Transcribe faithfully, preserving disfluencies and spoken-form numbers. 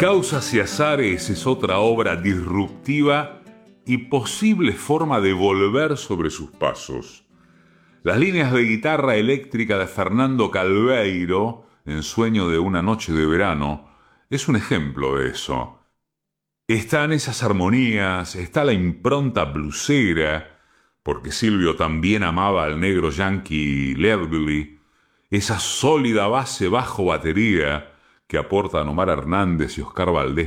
Causas y azares es otra obra disruptiva y posible forma de volver sobre sus pasos. Las líneas de guitarra eléctrica de Fernando Calveiro, en Sueño de una noche de verano, es un ejemplo de eso. Están esas armonías, está la impronta blusera, porque Silvio también amaba al negro yankee Ledbury, esa sólida base bajo batería que aportan Omar Hernández y Oscar Valdés